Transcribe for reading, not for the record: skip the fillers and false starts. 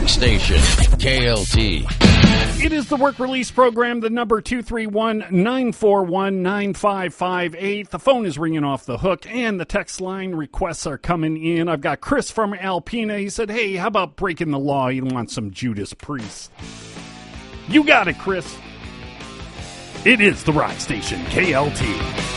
Station, KLT. It is the work release program, the number 231-941-9558. The phone is ringing off the hook, and the text line requests are coming in. I've got Chris from Alpena. He said, hey, how about breaking the law? He wants some Judas Priest. You got it, Chris. It is the Rock Station, KLT.